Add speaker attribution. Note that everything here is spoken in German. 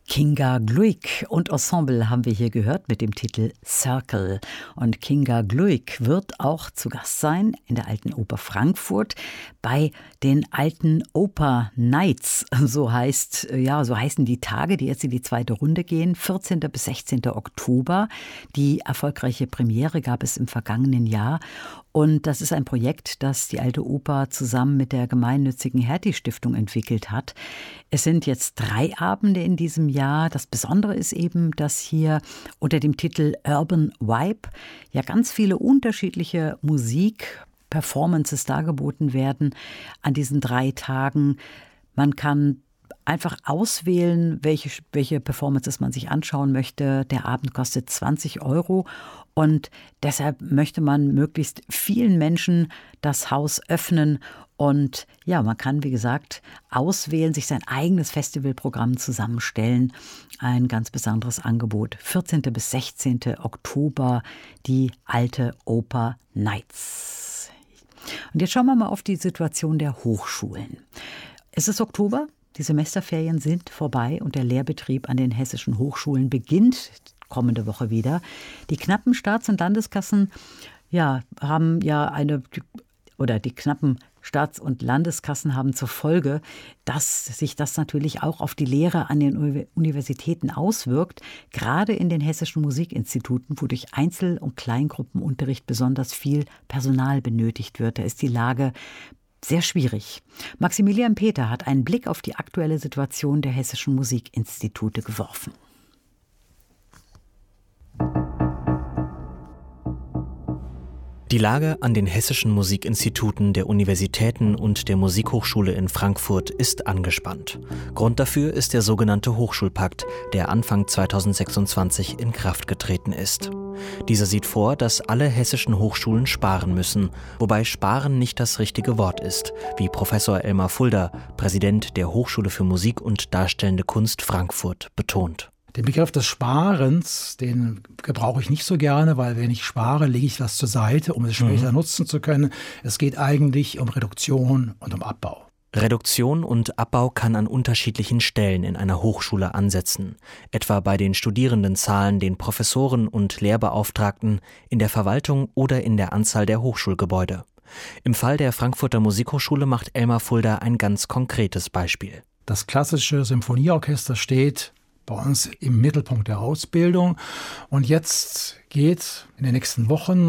Speaker 1: Kinga Gluick und Ensemble haben wir hier gehört mit dem Titel Circle. Und Kinga Gluick wird auch zu Gast sein in der Alten Oper Frankfurt bei den Alten Oper Nights. So heißen die Tage, die jetzt in die zweite Runde gehen, 14. bis 16. Oktober. Die erfolgreiche Premiere gab es im vergangenen Jahr. Und das ist ein Projekt, das die Alte Oper zusammen mit der gemeinnützigen Hertie-Stiftung entwickelt hat. Es sind jetzt 3 Abende in diesem Jahr. Das Besondere ist eben, dass hier unter dem Titel Urban Vibe ja ganz viele unterschiedliche Performances dargeboten werden an diesen 3 Tagen. Man kann einfach auswählen, welche Performances man sich anschauen möchte. Der Abend kostet 20 € und deshalb möchte man möglichst vielen Menschen das Haus öffnen. Und ja, man kann, wie gesagt, auswählen, sich sein eigenes Festivalprogramm zusammenstellen. Ein ganz besonderes Angebot. 14. bis 16. Oktober, die Alte Oper Nights. Und jetzt schauen wir mal auf die Situation der Hochschulen. Es ist Oktober. Die Semesterferien sind vorbei und der Lehrbetrieb an den hessischen Hochschulen beginnt kommende Woche wieder. Die knappen Staats- und Landeskassen haben zur Folge, dass sich das natürlich auch auf die Lehre an den Universitäten auswirkt, gerade in den hessischen Musikinstituten, wo durch Einzel- und Kleingruppenunterricht besonders viel Personal benötigt wird. Da ist die Lage sehr schwierig. Maximilian Peter hat einen Blick auf die aktuelle Situation der hessischen Musikinstitute geworfen.
Speaker 2: Die Lage an den hessischen Musikinstituten der Universitäten und der Musikhochschule in Frankfurt ist angespannt. Grund dafür ist der sogenannte Hochschulpakt, der Anfang 2026 in Kraft getreten ist. Dieser sieht vor, dass alle hessischen Hochschulen sparen müssen, wobei Sparen nicht das richtige Wort ist, wie Professor Elmar Fulda, Präsident der Hochschule für Musik und Darstellende Kunst Frankfurt, betont.
Speaker 3: Den Begriff des Sparens, den gebrauche ich nicht so gerne, weil wenn ich spare, lege ich was zur Seite, um es später nutzen zu können. Es geht eigentlich um Reduktion und um Abbau.
Speaker 2: Reduktion und Abbau kann an unterschiedlichen Stellen in einer Hochschule ansetzen, etwa bei den Studierendenzahlen, den Professoren und Lehrbeauftragten, in der Verwaltung oder in der Anzahl der Hochschulgebäude. Im Fall der Frankfurter Musikhochschule macht Elmar Fulda ein ganz konkretes Beispiel.
Speaker 3: Das klassische Symphonieorchester steht bei uns im Mittelpunkt der Ausbildung und jetzt geht in den nächsten Wochen